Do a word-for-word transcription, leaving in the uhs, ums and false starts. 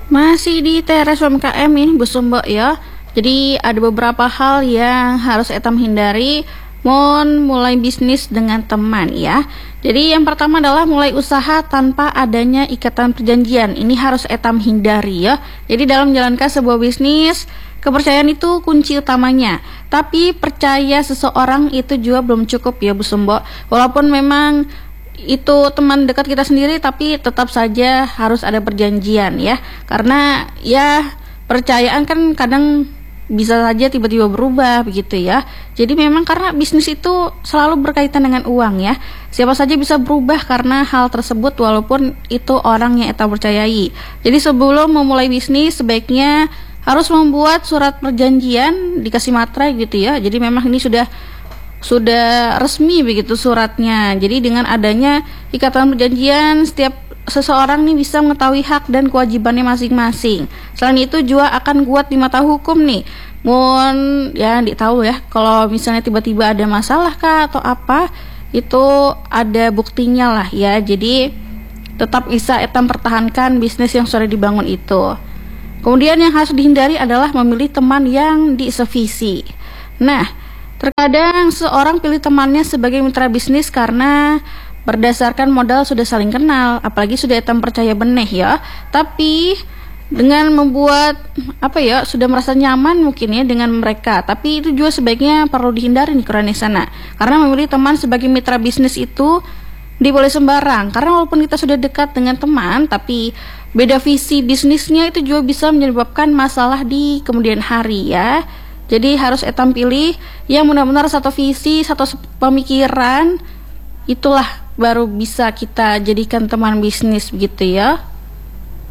Masih di teras U M K M ini Bu Sumbo ya. Jadi ada beberapa hal yang harus etam hindari mon mulai bisnis dengan teman ya. Jadi yang pertama adalah mulai usaha tanpa adanya ikatan perjanjian. Ini harus etam hindari ya. Jadi dalam menjalankan sebuah bisnis, kepercayaan itu kunci utamanya. Tapi percaya seseorang itu juga belum cukup ya Bu Sumbo. Walaupun memang itu teman dekat kita sendiri, tapi tetap saja harus ada perjanjian ya. Karena ya percayaan kan kadang bisa saja tiba-tiba berubah begitu ya. Jadi memang karena bisnis itu selalu berkaitan dengan uang ya. Siapa saja bisa berubah karena hal tersebut walaupun itu orang yang kita percayai. Jadi sebelum memulai bisnis sebaiknya harus membuat surat perjanjian, dikasih materai gitu ya. Jadi memang ini sudah sudah resmi begitu suratnya. Jadi dengan adanya ikatan perjanjian, setiap seseorang nih bisa mengetahui hak dan kewajibannya masing-masing. Selain itu juga akan kuat di mata hukum nih. Mohon ya ditahu ya, kalau misalnya tiba-tiba ada masalah kah atau apa, itu ada buktinya lah ya. Jadi tetap bisa etam pertahankan bisnis yang sudah dibangun itu. Kemudian yang harus dihindari adalah memilih teman yang disevisi. Nah, terkadang seorang pilih temannya sebagai mitra bisnis karena berdasarkan modal sudah saling kenal, apalagi sudah etam percaya beneh ya. Tapi dengan membuat apa ya, sudah merasa nyaman mungkin ya dengan mereka. Tapi itu juga sebaiknya perlu dihindari nih kurang sana. Karena memilih teman sebagai mitra bisnis itu di boleh sembarang. Karena walaupun kita sudah dekat dengan teman, tapi beda visi bisnisnya itu juga bisa menyebabkan masalah di kemudian hari ya. Jadi harus etam pilih yang benar-benar satu visi, satu pemikiran, itulah baru bisa kita jadikan teman bisnis begitu ya.